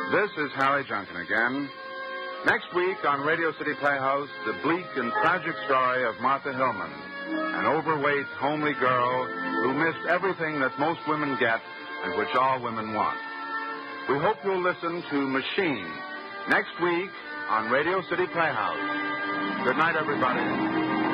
This is Harry Junkin again. Next week on Radio City Playhouse, the bleak and tragic story of Martha Hillman, an overweight, homely girl who missed everything that most women get and which all women want. We hope you'll listen to Machine next week on Radio City Playhouse. Good night, everybody.